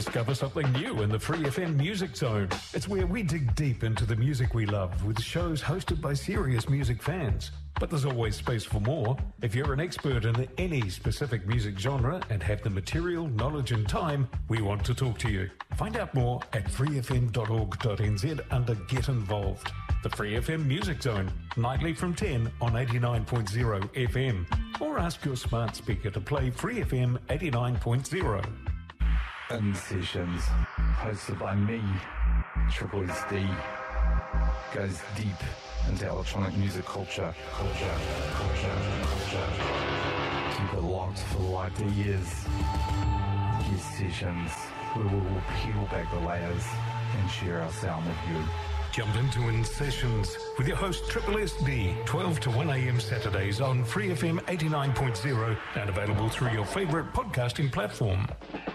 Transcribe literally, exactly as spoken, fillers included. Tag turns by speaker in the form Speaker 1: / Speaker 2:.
Speaker 1: Discover something new in the Free F M Music Zone. It's where we dig deep into the music we love with shows hosted by serious music fans. But there's always space for more. If you're an expert in any specific music genre and have the material, knowledge and time, we want to talk to you. Find out more at free f m dot org dot n z under Get Involved. The Free F M Music Zone, nightly from ten on eighty-nine point zero F M. Or ask your smart speaker to play Free F M eighty-nine point zero.
Speaker 2: In Sessions, hosted by me, Triple S D, goes deep into electronic music culture, culture, culture, culture. Keep it locked for like the years. Yes Sessions, where we will peel back the layers and share our sound with you.
Speaker 1: Jump into In Sessions with your host Triple S D, twelve to one a.m. Saturdays on Free F M eighty-nine point zero and available through your favourite podcasting platform.